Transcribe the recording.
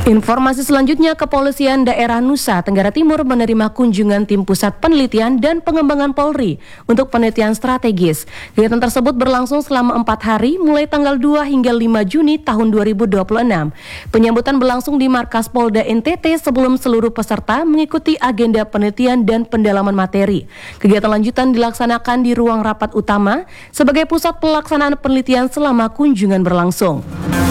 Informasi selanjutnya, Kepolisian Daerah Nusa Tenggara Timur menerima kunjungan tim Pusat Penelitian dan Pengembangan Polri untuk penelitian strategis. Kegiatan tersebut berlangsung selama 4 hari mulai tanggal 2 hingga 5 Juni tahun 2026. Penyambutan berlangsung di Markas Polda NTT sebelum seluruh peserta mengikuti agenda penelitian dan pendalaman materi. Kegiatan lanjutan dilaksanakan di ruang rapat utama sebagai pusat pelaksanaan penelitian selama kunjungan berlangsung.